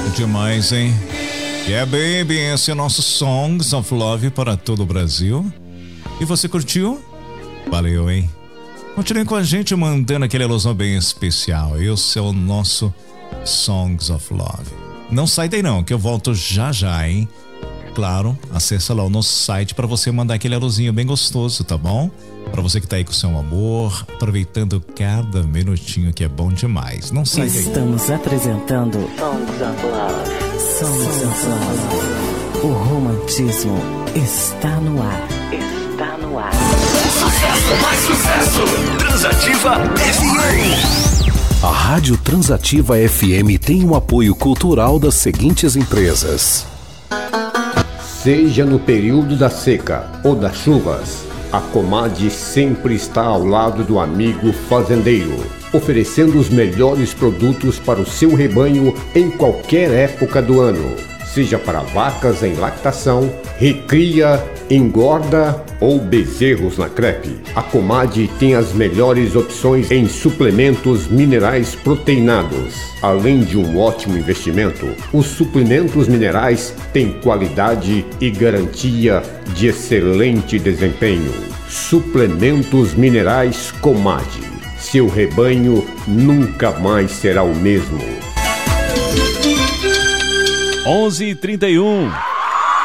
Demais, hein? Yeah, baby, esse é o nosso Songs of Love para todo o Brasil. E você curtiu? Valeu, hein? Continue com a gente mandando aquele alusão bem especial. Esse é o nosso Songs of Love. Não sai daí não, que eu volto já já, hein? Claro, acessa lá o nosso site para você mandar aquele alusinho bem gostoso, tá bom? Para você que tá aí com o seu amor, aproveitando cada minutinho que é bom demais. Não sai daí. Estamos apresentando Songs of Love. Songs of Love. O romantismo está no ar. Está no ar. Sucesso, mais sucesso. Transativa FM. A Rádio Transativa FM tem um apoio cultural das seguintes empresas. Seja no período da seca ou das chuvas, a Comad sempre está ao lado do amigo fazendeiro, oferecendo os melhores produtos para o seu rebanho em qualquer época do ano. Seja para vacas em lactação, recria, engorda ou bezerros na crepe. A Comad tem as melhores opções em suplementos minerais proteinados. Além de um ótimo investimento, os suplementos minerais têm qualidade e garantia de excelente desempenho. Suplementos minerais Comad. Seu rebanho nunca mais será o mesmo. 11h31.